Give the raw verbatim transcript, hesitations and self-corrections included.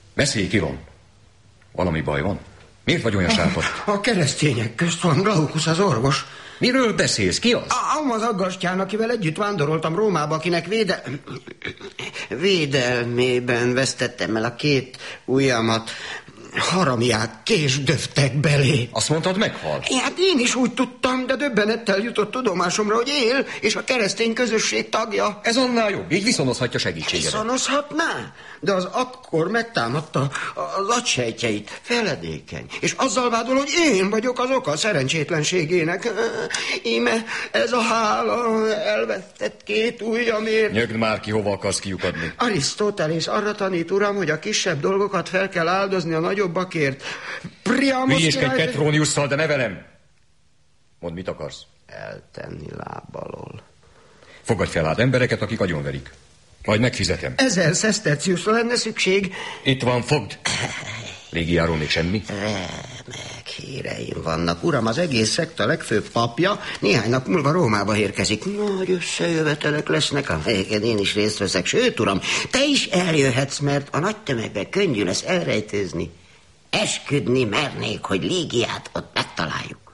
Beszélj, ki van? Valami baj van? Miért vagy olyan sápadt? A keresztények közt van Glaukusz az orvos. Miről beszélsz? Ki az? Ám az aggastyán, akivel együtt vándoroltam Rómába, akinek véde... védelmében vesztettem el a két ujjamat. Haramiák késdöftek belé. Azt mondtad, meghal? Hát én is úgy tudtam, de döbbenettel jutott tudomásomra, hogy él, és a keresztény közösség tagja. Ez annál jobb, így viszonozhatja segítséget. Viszonozhatná? De az akkor megtámadta az agysejtjeit, feledékeny, és azzal vádol, hogy én vagyok az oka a szerencsétlenségének. Íme ez a hála elvesztett két ujjamért. Nyögd már ki, hova akarsz kiukadni. Arisztotelész arra tanít, uram, hogy a kisebb dolgokat fel kell áldozni a nagyobbakért. Priamos Hülyéskedj Petroniusszal, de ne velem. Mondd, mit akarsz? Eltenni lábalól. Fogadj fel át embereket, akik agyonverik. Majd megfizetem. Ezer szeszterciusra lenne szükség. Itt van, fogd. Légiáról még semmi? Remek híreim vannak. Uram, az egész szekta legfőbb papja néhány nap múlva Rómába érkezik. Nagy összejövetelek lesznek, amelyeken én is részt veszek. Sőt, uram, te is eljöhetsz, mert a nagy tömegben könnyű lesz elrejtőzni. Esküdni mernék, hogy Légiát ott megtaláljuk.